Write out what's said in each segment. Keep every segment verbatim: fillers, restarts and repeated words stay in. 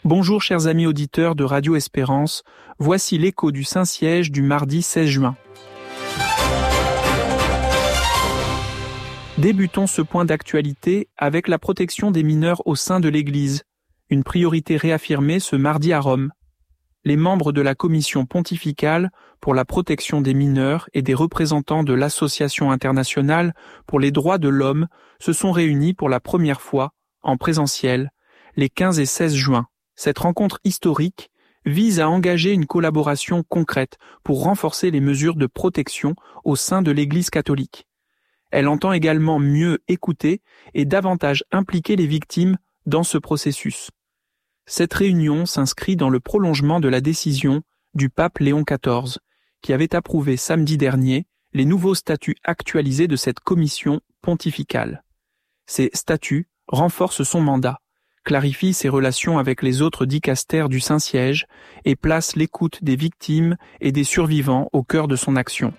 Bonjour chers amis auditeurs de Radio Espérance, voici l'écho du Saint-Siège du mardi seize juin. Débutons ce point d'actualité avec la protection des mineurs au sein de l'Église, une priorité réaffirmée ce mardi à Rome. Les membres de la Commission pontificale pour la protection des mineurs et des représentants de l'Association internationale pour les droits de l'homme se sont réunis pour la première fois, en présentiel, les quinze et seize juin. Cette rencontre historique vise à engager une collaboration concrète pour renforcer les mesures de protection au sein de l'Église catholique. Elle entend également mieux écouter et davantage impliquer les victimes dans ce processus. Cette réunion s'inscrit dans le prolongement de la décision du pape Léon quatorze, qui avait approuvé samedi dernier les nouveaux statuts actualisés de cette commission pontificale. Ces statuts renforcent son mandat, clarifie ses relations avec les autres dicastères du Saint-Siège et place l'écoute des victimes et des survivants au cœur de son action.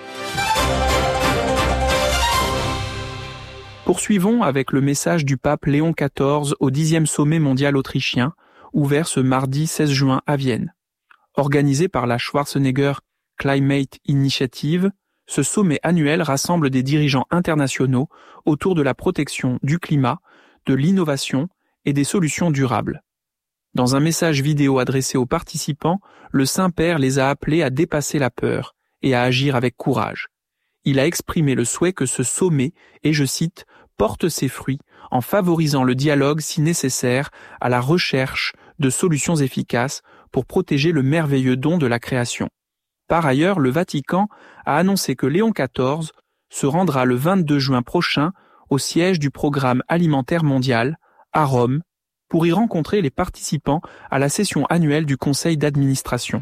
Poursuivons avec le message du pape Léon quatorze au dixième sommet mondial autrichien, ouvert ce mardi seize juin à Vienne. Organisé par la Schwarzenegger Climate Initiative, ce sommet annuel rassemble des dirigeants internationaux autour de la protection du climat, de l'innovation et des solutions durables. Dans un message vidéo adressé aux participants, le Saint-Père les a appelés à dépasser la peur et à agir avec courage. Il a exprimé le souhait que ce sommet, et je cite, porte ses fruits en favorisant le dialogue si nécessaire à la recherche de solutions efficaces pour protéger le merveilleux don de la création. Par ailleurs, le Vatican a annoncé que Léon quatorze se rendra le vingt-deux juin prochain au siège du Programme alimentaire mondial, à Rome, pour y rencontrer les participants à la session annuelle du Conseil d'administration.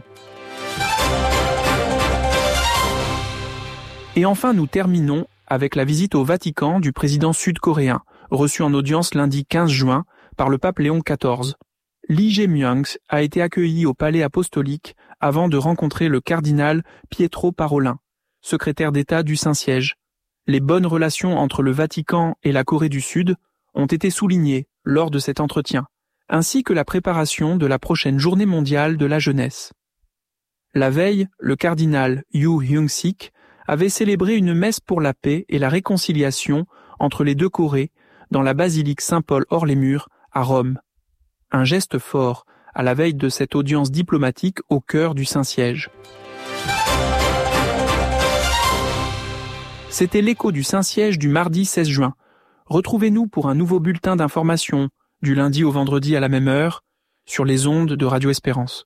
Et enfin, nous terminons avec la visite au Vatican du président sud-coréen, reçu en audience lundi quinze juin par le pape Léon quatorze. Lee Jae-myung a été accueilli au palais apostolique avant de rencontrer le cardinal Pietro Parolin, secrétaire d'État du Saint-Siège. Les bonnes relations entre le Vatican et la Corée du Sud ont été soulignées lors de cet entretien, ainsi que la préparation de la prochaine journée mondiale de la jeunesse. La veille, le cardinal Yu Hyung-sik avait célébré une messe pour la paix et la réconciliation entre les deux Corées dans la basilique Saint-Paul hors les murs à Rome. Un geste fort à la veille de cette audience diplomatique au cœur du Saint-Siège. C'était l'écho du Saint-Siège du mardi seize juin. Retrouvez-nous pour un nouveau bulletin d'information du lundi au vendredi à la même heure sur les ondes de Radio Espérance.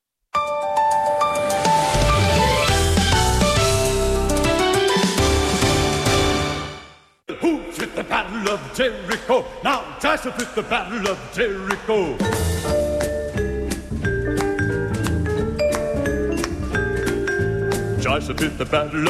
Who's with the battle of Jericho? Now Joshua with the battle of Jericho. Joshua with the battle of